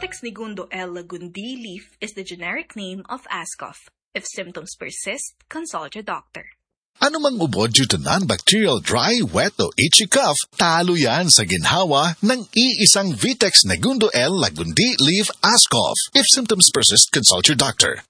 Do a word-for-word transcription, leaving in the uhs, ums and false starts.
Vitex Negundo L. lagundi leaf is the generic name of Ascof. If symptoms persist, consult your doctor. Anumang ubo due to non-bacterial dry, wet o itchy cough, talo yan sa ginhawa ng iisang Vitex Negundo L. lagundi leaf Ascof. If symptoms persist, consult your doctor.